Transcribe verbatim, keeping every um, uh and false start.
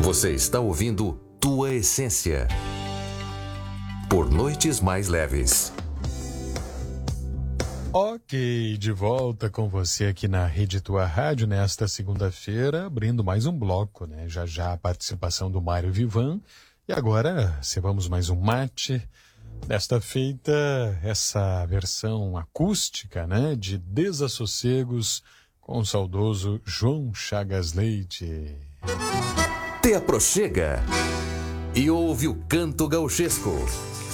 Você está ouvindo Tua Essência por Noites Mais Leves. Ok, de volta com você aqui na Rede Tua Rádio nesta segunda-feira, abrindo mais um bloco, né? Já já a participação do Mário Vivan. E agora, servamos mais um mate. Desta feita, essa versão acústica, né? De Desassossegos com o saudoso João Chagas Leite. Te aproxega e ouve o canto gauchesco.